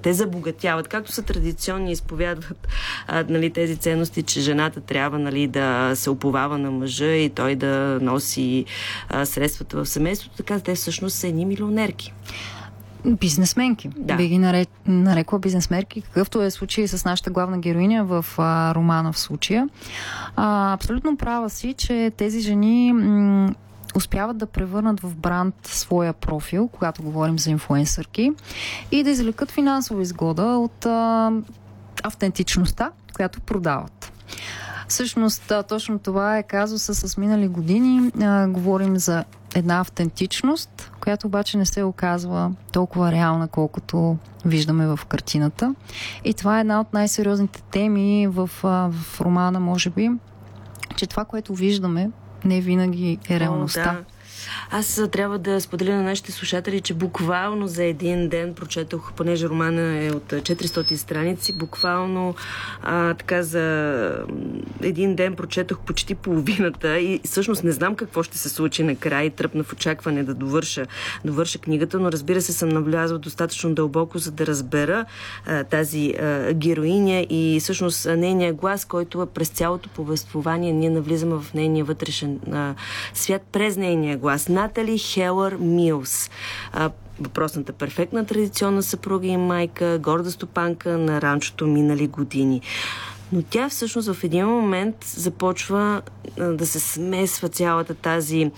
те забогатяват, както са традиционни, изповядват нали, тези ценности, че жената трябва нали, да се уповава на мъжа и той да носи средствата в семейството, така те всъщност са едни милионерки. Бизнесменки. Да. Би ги нарекла бизнесменки, какъвто е случай с нашата главна героиня в романа в случая. Абсолютно права си, че тези жени успяват да превърнат в бранд своя профил, когато говорим за инфлуенсърки, и да извлекат финансова изгода от автентичността, която продават. Всъщност, точно това е казуса с минали години. Говорим за една автентичност, която обаче не се оказва толкова реална, колкото виждаме в картината. И това е една от най-сериозните теми в романа, може би, че това, което виждаме, не винаги е реалността. Да. Аз трябва да споделя на нашите слушатели, че буквално за един ден прочетох, понеже романа е от 400 страници, буквално така за един ден прочетох почти половината и всъщност не знам какво ще се случи накрая и тръпна в очакване да довърша книгата, но разбира се съм навлязла достатъчно дълбоко, за да разбера тази героиня и всъщност нейния глас, който е през цялото повествование, ние навлизаме в нейния вътрешен свят през нейния глас. Натали Хелър Милс. Въпросната перфектна традиционна съпруга и майка, горда стопанка на ранчото минали години. Но тя всъщност в един момент започва да се смесва цялата тази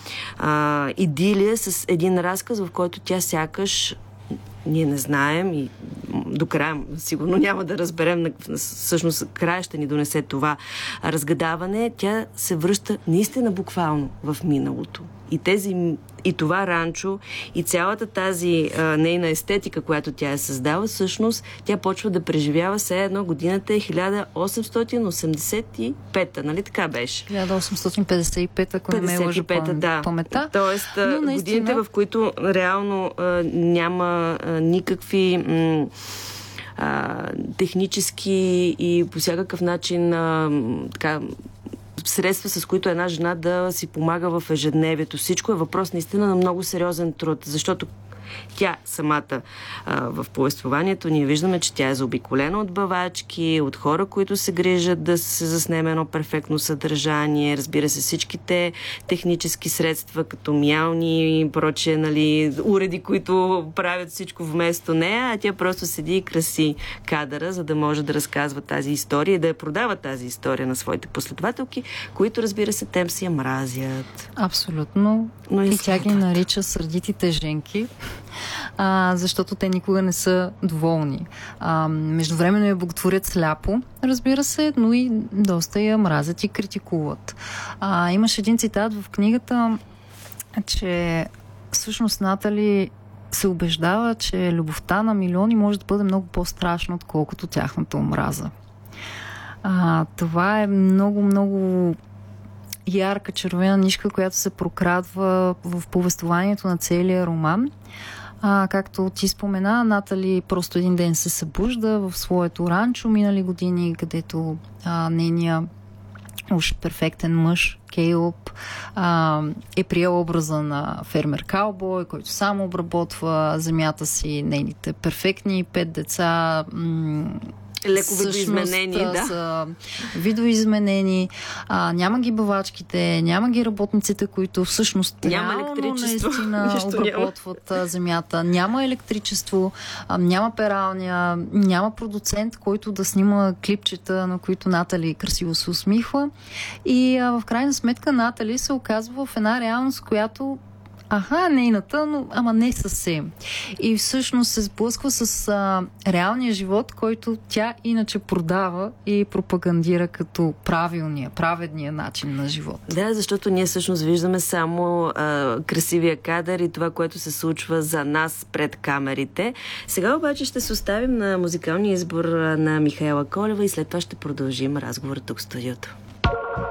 идилия с един разказ, в който тя сякаш ние не знаем и до края сигурно няма да разберем, всъщност края ще ни донесе това разгадаване. Тя се връща наистина буквално в миналото. И това ранчо, и цялата тази нейна естетика, която тя е създала, всъщност тя почва да преживява все едно годината е 1885-та, нали така беше? 1855, ако не ме лъжа паметта. Тоест, наистина годините, в които реално няма никакви технически и по всякакъв начин така средства, с които една жена да си помага в ежедневието. Всичко е въпрос наистина на много сериозен труд, защото тя самата в повествованието ние виждаме, че тя е заобиколена от бавачки, от хора, които се грижат да се заснеме едно перфектно съдържание. Разбира се, всичките технически средства, като мялни и прочее, нали, уреди, които правят всичко вместо нея, а тя просто седи и краси кадъра, за да може да разказва тази история и да я продава тази история на своите последователки, които, разбира се, тем си я мразят. Абсолютно. Но и тя ги нарича сърдитите женки, защото те никога не са доволни. Междувременно я боготворят сляпо, разбира се, но и доста я мразят и критикуват. Имаш един цитат в книгата, че всъщност Натали се убеждава, че любовта на милиони може да бъде много по-страшна, отколкото тяхната омраза. Това е много ярка червена нишка, която се прокрадва в повествованието на целия роман. Както ти спомена, Натали просто един ден се събужда в своето ранчо минали години, където нейния уж перфектен мъж Кейлъб е приел образа на фермер-каубой, който само обработва земята си, нейните перфектни 5 деца, леко видоизменени, са видоизменени. Няма ги бавачките, няма ги работниците, които всъщност няма реално наистина обработват земята. Няма електричество, няма пералня, няма продуцент, който да снима клипчета, на които Натали красиво се усмихва. И в крайна сметка Натали се оказва в една реалност, която нейната, но ама не съвсем. И всъщност се сблъсква с реалния живот, който тя иначе продава и пропагандира като праведния начин на живот. Да, защото ние всъщност виждаме само красивия кадър и това, което се случва за нас пред камерите. Сега обаче ще се оставим на музикалния избор на Михаела Колева и след това ще продължим разговора тук в студиото.